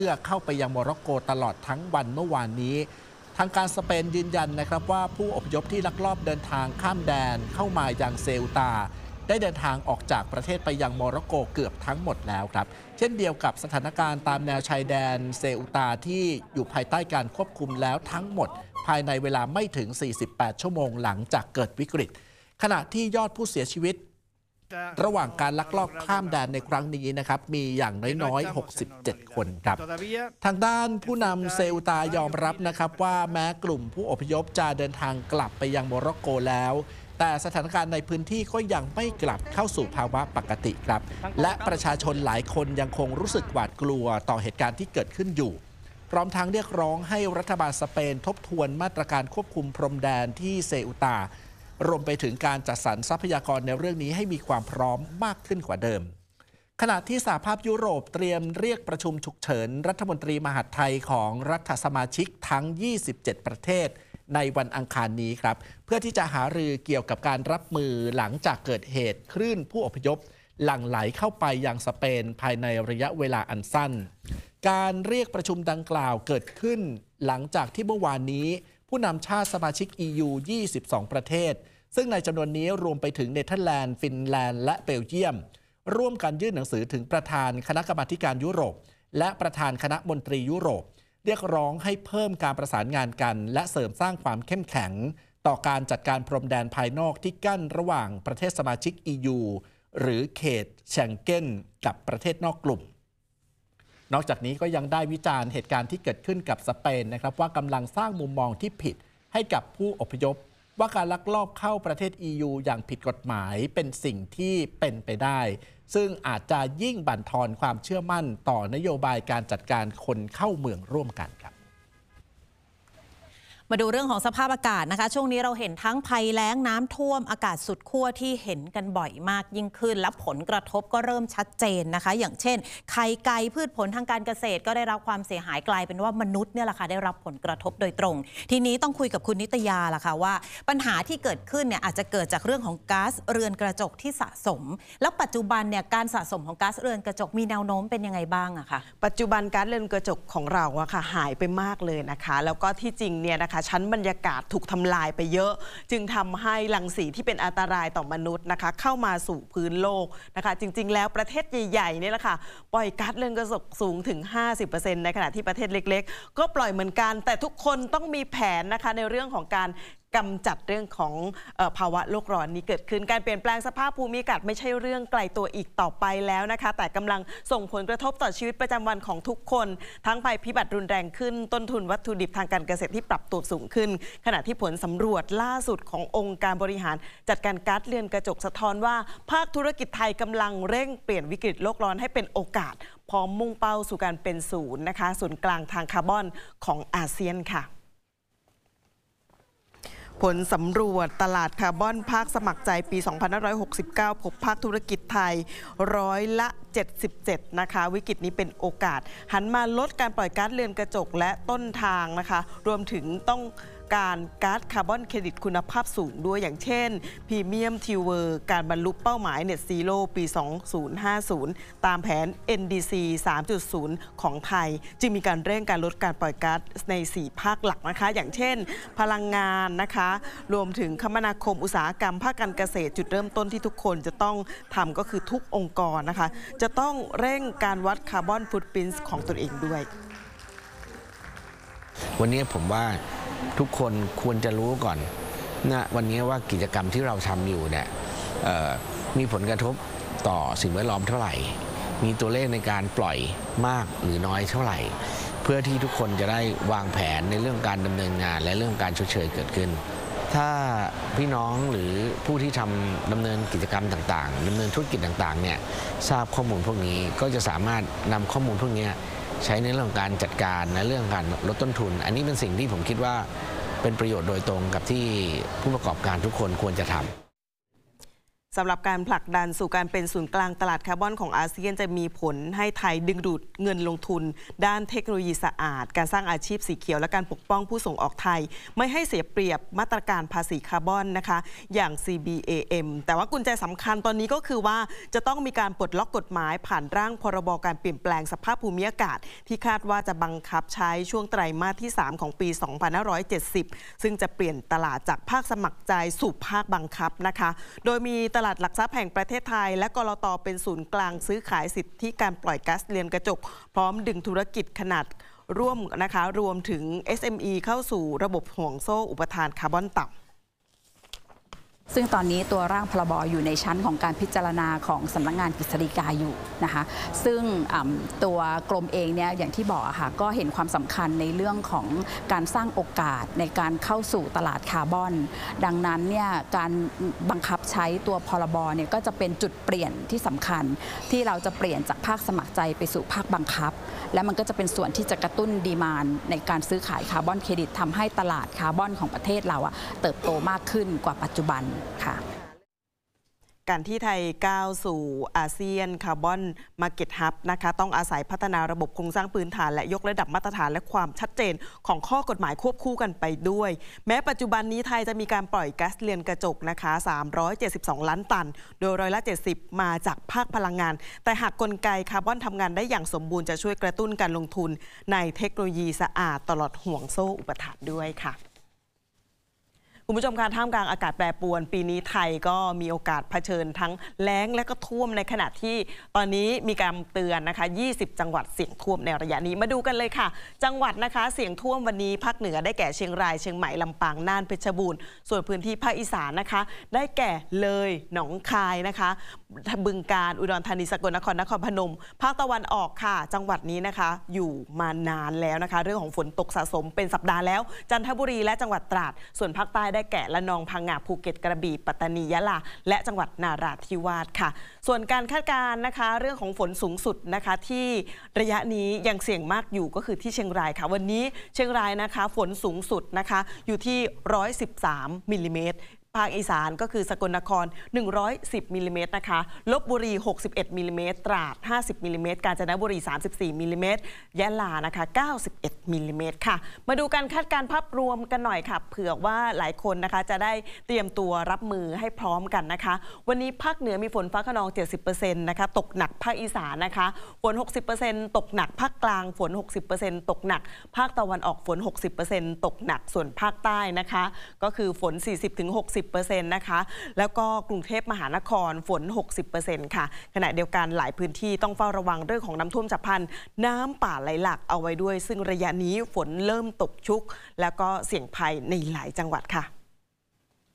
พื่อเข้าไปยังโมร็อกโกตลอดทั้งวันเมื่อวานนี้ทางการสเปนยืนยันนะครับว่าผู้อพยพที่ลักลอบเดินทางข้ามแดนเข้ามายังเซอุตาได้เดินทางออกจากประเทศไปยังโมร็อกโกเกือบทั้งหมดแล้วครับเช่นเดียวกับสถานการณ์ตามแนวชายแดนเซอุตาที่อยู่ภายใต้การควบคุมแล้วทั้งหมดภายในเวลาไม่ถึง48ชั่วโมงหลังจากเกิดวิกฤตขณะที่ยอดผู้เสียชีวิตระหว่างการลักลอบข้ามแดนในครั้งนี้นะครับมีอย่างน้อยๆ67คนครับทางด้านผู้นำเซอุตายอมรับนะครับว่าแม้กลุ่มผู้อพยพจะเดินทางกลับไปยังโมร็อกโกแล้วแต่สถานการณ์ในพื้นที่ก็ยังไม่กลับเข้าสู่ภาวะปกติครับและประชาชนหลายคนยังคงรู้สึกหวาดกลัวต่อเหตุการณ์ที่เกิดขึ้นอยู่พร้อมทั้งเรียกร้องให้รัฐบาลสเปนทบทวนมาตรการควบคุมพรมแดนที่เซอุตารวมไปถึงการจัดสรรทรัพยากรในเรื่องนี้ให้มีความพร้อมมากขึ้นกว่าเดิมขณะที่สหภาพยุโรปเตรียมเรียกประชุมฉุกเฉินรัฐมนตรีมหาดไทยของรัฐสมาชิกทั้ง27ประเทศในวันอังคารนี้ครับเพื่อที่จะหารือเกี่ยวกับการรับมือหลังจากเกิดเหตุคลื่นผู้อพยพหลั่งไหลเข้าไปยังสเปนภายในระยะเวลาอันสั้นการเรียกประชุมดังกล่าวเกิดขึ้นหลังจากที่เมื่อวานนี้ผู้นำชาติสมาชิก EU 22 ประเทศซึ่งในจำนวนนี้รวมไปถึงเนเธอร์แลนด์ฟินแลนด์และเบลเยียมร่วมกันยื่นหนังสือถึงประธานคณะกรรมาการยุโรปและประธานคณะมนตรียุโรปเรียกร้องให้เพิ่มการประสานงานกันและเสริมสร้างความเข้มแข็งต่อการจัดการพรมแดนภายนอกที่กั้นระหว่างประเทศสมาชิก EU หรือเขตเชงเก้นกับประเทศนอกกลุ่มนอกจากนี้ก็ยังได้วิจารณ์เหตุการณ์ที่เกิดขึ้นกับสเปนนะครับว่ากำลังสร้างมุมมองที่ผิดให้กับผู้อพยพว่าการลักลอบเข้าประเทศ EU อย่างผิดกฎหมายเป็นสิ่งที่เป็นไปได้ซึ่งอาจจะยิ่งบั่นทอนความเชื่อมั่นต่อนโยบายการจัดการคนเข้าเมืองร่วมกันครับมาดูเรื่องของสภาพอากาศนะคะช่วงนี้เราเห็นทั้งภัยแล้งน้ำท่วมอากาศสุดขั้วที่เห็นกันบ่อยมากยิ่งขึ้นและผลกระทบก็เริ่มชัดเจนนะคะอย่างเช่นไข่ไก่พืชผลทางการเกษตรก็ได้รับความเสียหายกลายเป็นว่ามนุษย์เนี่ยแหละค่ะได้รับผลกระทบโดยตรงทีนี้ต้องคุยกับคุณนิตยาล่ะค่ะว่าปัญหาที่เกิดขึ้นเนี่ยอาจจะเกิดจากเรื่องของก๊าซเรือนกระจกที่สะสมแล้วปัจจุบันเนี่ยการสะสมของก๊าซเรือนกระจกมีแนวโน้มเป็นยังไงบ้างอะคะปัจจุบันก๊าซเรือนกระจกของเราอะค่ะหายไปมากเลยนะคะแล้วก็ที่จริงเนี่ยนะคะชั้นบรรยากาศถูกทำลายไปเยอะจึงทำให้รังสีที่เป็นอันตรายต่อมนุษย์นะคะเข้ามาสู่พื้นโลกนะคะจริงๆแล้วประเทศใหญ่ๆเนี่ยแหละค่ะปล่อยก๊าซเรือนกระจกสูงถึง 50% ในขณะที่ประเทศเล็กๆก็ปล่อยเหมือนกันแต่ทุกคนต้องมีแผนนะคะในเรื่องของการกำจัดเรื่องของภาวะโลกร้อนนี้เกิดขึ้นการเปลี่ยนแปลงสภาพภูมิอากาศไม่ใช่เรื่องไกลตัวอีกต่อไปแล้วนะคะแต่กำลังส่งผลกระทบต่อชีวิตประจำวันของทุกคนทั้งภัยพิบัติรุนแรงขึ้นต้นทุนวัตถุดิบทางการเกษตรที่ปรับตัวสูงขึ้นขณะที่ผลสำรวจล่าสุดขององค์การบริหารจัดการก๊าซเรือนกระจกสะท้อนว่าภาคธุรกิจไทยกำลังเร่งเปลี่ยนวิกฤตโลกร้อนให้เป็นโอกาสพร้อมมุ่งเป้าสู่การเป็นศูนย์นะคะศูนย์กลางทางคาร์บอนของอาเซียนค่ะผลสำรวจตลาดคาร์บอนภาคสมัครใจปี 2569 พบภาคธุรกิจไทย77%นะคะวิกฤตนี้เป็นโอกาสหันมาลดการปล่อยก๊าซเรือนกระจกและต้นทางนะคะรวมถึงต้องการก๊าซคาร์บอนเครดิตคุณภาพสูงด้วยอย่างเช่นพรีเมียมทิวเวอร์การบรรลุเป้าหมาย Net Zero ปี 2050 ตามแผน NDC 3.0 ของไทยจึงมีการเร่งการลดการปล่อยก๊าซใน 4 ภาคหลักนะคะอย่างเช่นพลังงานนะคะรวมถึงคมนาคมอุตสาหกรรมภาคการเกษตรจุดเริ่มต้นที่ทุกคนจะต้องทำก็คือทุกองค์กรนะคะจะต้องเร่งการวัดคาร์บอนฟุตพริ้นท์ของตนเองด้วยวันนี้ผมว่าทุกคนควรจะรู้ก่อนนะวันนี้ว่ากิจกรรมที่เราทำอยู่เนี่ยมีผลกระทบต่อสิ่งแวดล้อมเท่าไหร่มีตัวเลขในการปล่อยมากหรือน้อยเท่าไหร่เพื่อที่ทุกคนจะได้วางแผนในเรื่องการดำเนินงานและเรื่องการชดเชยเกิดขึ้นถ้าพี่น้องหรือผู้ที่ดำเนินกิจกรรมต่างๆดำเนินธุรกิจต่างๆเนี่ยทราบข้อมูลพวกนี้ก็จะสามารถนำข้อมูลพวกนี้ใช้ในเรื่องการจัดการในเรื่องการลดต้นทุนอันนี้เป็นสิ่งที่ผมคิดว่าเป็นประโยชน์โดยตรงกับที่ผู้ประกอบการทุกคนควรจะทำสำหรับการผลักดันสู่การเป็นศูนย์กลางตลาดคาร์บอนของอาเซียนจะมีผลให้ไทยดึงดูดเงินลงทุนด้านเทคโนโลยีสะอาดการสร้างอาชีพสีเขียวและการปกป้องผู้ส่งออกไทยไม่ให้เสียเปรียบมาตรการภาษีคาร์บอนนะคะอย่าง CBAM แต่ว่ากุญแจสำคัญตอนนี้ก็คือว่าจะต้องมีการปลดล็อกกฎหมายผ่านร่างพรบการเปลี่ยนแปลงสภาพภูมิอากาศที่คาดว่าจะบังคับใช้ช่วงไตรมาสที่ 3 ของปี 2570 ซึ่งจะเปลี่ยนตลาดจากภาคสมัครใจสู่ภาคบังคับนะคะโดยมีตลาดหลักทรัพย์แห่งประเทศไทยและกลต.เป็นศูนย์กลางซื้อขายสิทธิการปล่อยก๊าซเรือนกระจกพร้อมดึงธุรกิจขนาดร่วมนะคะรวมถึง SME เข้าสู่ระบบห่วงโซ่อุปทานคาร์บอนต่ำซึ่งตอนนี้ตัวร่างพรบอยู่ในชั้นของการพิจารณาของสำนักงานกฤษฎีกาอยู่นะคะซึ่งตัวกรมเองเนี่ยอย่างที่บอกค่ะก็เห็นความสำคัญในเรื่องของการสร้างโอกาสในการเข้าสู่ตลาดคาร์บอนดังนั้นเนี่ยการบังคับใช้ตัวพรบเนี่ยก็จะเป็นจุดเปลี่ยนที่สำคัญที่เราจะเปลี่ยนจากภาคสมัครใจไปสู่ภาคบังคับและมันก็จะเป็นส่วนที่จะกระตุ้นดีมานด์ในการซื้อขายคาร์บอนเครดิตทำให้ตลาดคาร์บอนของประเทศเราเติบโตมากขึ้นกว่าปัจจุบันค่ะการที่ไทยก้าวสู่อาเซียนคาร์บอนมาร์เก็ตฮับนะคะต้องอาศัยพัฒนาระบบโครงสร้างพื้นฐานและยกระดับมาตรฐานและความชัดเจนของข้อกฎหมายควบคู่กันไปด้วยแม้ปัจจุบันนี้ไทยจะมีการปล่อยก๊าซเรือนกระจกนะคะ372 ล้านตันโดย70%มาจากภาคพลังงานแต่หากกลไกคาร์บอนทำงานได้อย่างสมบูรณ์จะช่วยกระตุ้นการลงทุนในเทคโนโลยีสะอาดตลอดห่วงโซ่อุปทานด้วยค่ะคุณผู้ชมคะท่ามกลางอากาศแปรปรวนปีนี้ไทยก็มีโอกาสเผชิญทั้งแล้งและก็ท่วมในขณะที่ตอนนี้มีการเตือนนะคะ20 จังหวัดเสี่ยงท่วมในระยะนี้มาดูกันเลยค่ะจังหวัดนะคะเสี่ยงท่วมวันนี้ภาคเหนือได้แก่เชียงรายเชียงใหม่ลำปางน่านเพชรบูรณ์ส่วนพื้นที่ภาคอีสานนะคะได้แก่เลยหนองคายนะคะบึงกาฬอุดรธานีสกลนครนครพนมภาคตะวันออกค่ะจังหวัดนี้นะคะอยู่มานานแล้วนะคะเรื่องของฝนตกสะสมเป็นสัปดาห์แล้วจันทบุรีและจังหวัดตราดส่วนภาคใต้ได้แก่ระนองพังงาภูเก็ตกระบี่ปัตตานียะลาและจังหวัดนาราธิวาสค่ะส่วนการคาดการณ์นะคะเรื่องของฝนสูงสุดนะคะที่ระยะนี้ยังเสี่ยงมากอยู่ก็คือที่เชียงรายค่ะวันนี้เชียงรายนะคะฝนสูงสุดนะคะอยู่ที่113 มิลลิเมตรภาคอีสานก็คือสกลนคร110 มิลลิเมตรนะคะลพบุรี61 มิลลิเมตรตราด50 มิลลิเมตรกาญจนบุรี34 มิลลิเมตรยะลานะคะ91 มิลลิเมตรค่ะมาดูการคาดการณ์ภาพรวมกันหน่อยค่ะเผื่อว่าหลายคนนะคะจะได้เตรียมตัวรับมือให้พร้อมกันนะคะวันนี้ภาคเหนือมีฝนฟ้าคะนอง 70% นะคะตกหนักภาคอีสานนะคะฝน 60% ตกหนักภาคกลางฝน 60% ตกหนักภาคตะวันออกฝน 60% ตกหนักส่วนภาคใต้นะคะก็คือฝน 40-60%นะคะแล้วก็กรุงเทพมหานครฝน 60% ค่ะขณะเดียวกันหลายพื้นที่ต้องเฝ้าระวังเรื่องของน้ำท่วมฉับพลันน้ำป่าไหลหลากเอาไว้ด้วยซึ่งระยะนี้ฝนเริ่มตกชุกแล้วก็เสี่ยงภัยในหลายจังหวัดค่ะ